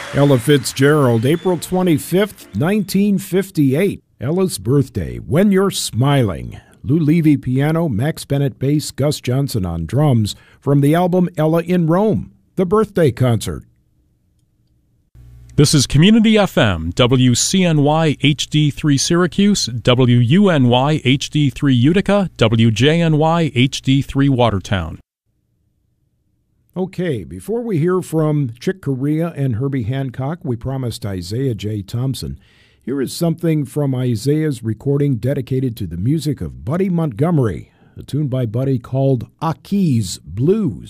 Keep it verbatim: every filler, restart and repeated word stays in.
Ella Fitzgerald, April twenty-fifth, nineteen fifty-eight. Ella's birthday, When You're Smiling. Lou Levy piano, Max Bennett bass, Gus Johnson on drums, from the album Ella in Rome, the birthday concert. This is Community F M, W C N Y H D three Syracuse, W U N Y H D three Utica, W J N Y H D three Watertown. Okay, before we hear from Chick Corea and Herbie Hancock, we promised Isaiah J. Thompson. Here is something from Isaiah's recording dedicated to the music of Buddy Montgomery, a tune by Buddy called Aki's Blues.